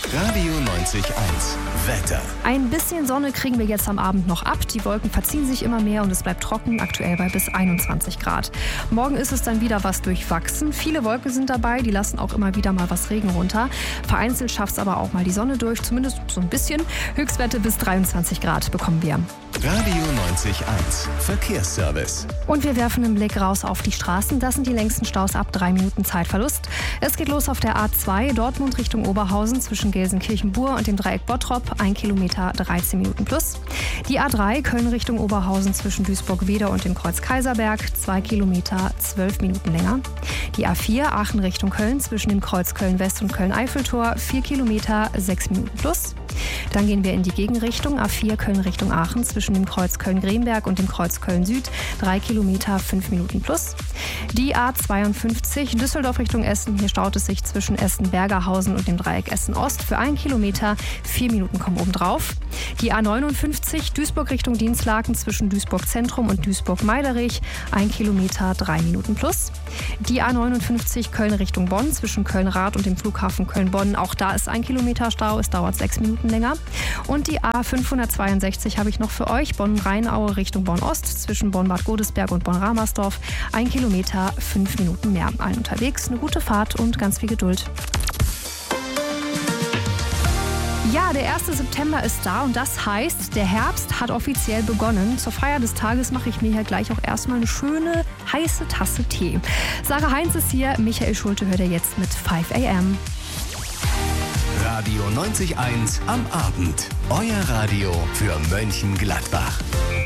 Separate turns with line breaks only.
Radio 90.1 Wetter.
Ein bisschen Sonne kriegen wir jetzt am Abend noch ab. Die Wolken verziehen sich immer mehr und es bleibt trocken, aktuell bei bis 21 Grad. Morgen ist es dann wieder was durchwachsen. Viele Wolken sind dabei, die lassen auch immer wieder mal was Regen runter. Vereinzelt schafft es aber auch mal die Sonne durch, zumindest so ein bisschen. Höchstwerte bis 23 Grad bekommen wir.
Radio 90.1 Verkehrsservice.
Und wir werfen einen Blick raus auf die Straßen. Das sind die längsten Staus ab 3 Minuten Zeitverlust. Es geht los auf der A2 Dortmund Richtung Oberhausen zwischen Gelsenkirchen-Bur und dem Dreieck Bottrop, 1 Kilometer 13 Minuten plus. Die A3 Köln Richtung Oberhausen zwischen Duisburg-Wedau und dem Kreuz Kaiserberg, 2 Kilometer 12 Minuten länger. Die A4 Aachen Richtung Köln zwischen dem Kreuz Köln-West und Köln-Eiffeltor, 4 Kilometer 6 Minuten plus. Dann gehen wir in die Gegenrichtung, A4 Köln Richtung Aachen zwischen dem Kreuz Köln-Gremberg und dem Kreuz Köln-Süd, 3 Kilometer 5 Minuten plus. Die A52 Düsseldorf Richtung Essen, hier staut es sich zwischen Essen-Bergerhausen und dem Dreieck Essen-Ost für 1 Kilometer, 4 Minuten kommen obendrauf. Die A59 Duisburg Richtung Dinslaken zwischen Duisburg-Zentrum und Duisburg-Meiderich, 1 Kilometer, 3 Minuten plus. Die A59 Köln Richtung Bonn zwischen Köln-Rath und dem Flughafen Köln-Bonn, auch da ist 1 Kilometer Stau, es dauert 6 Minuten länger. Und die A562 habe ich noch für euch, Bonn-Rheinaue Richtung Bonn-Ost zwischen Bonn-Bad Godesberg und Bonn-Ramersdorf, 1 Kilometer, 5 Minuten mehr. Allen unterwegs eine gute Fahrt und ganz viel Geduld. Ja, der 1. September ist da und das heißt, der Herbst hat offiziell begonnen. Zur Feier des Tages mache ich mir hier gleich auch erstmal eine schöne, heiße Tasse Tee. Sarah Heinz ist hier, Michael Schulte hört ihr jetzt mit 5 AM.
Radio 90.1 am Abend. Euer Radio für Mönchengladbach.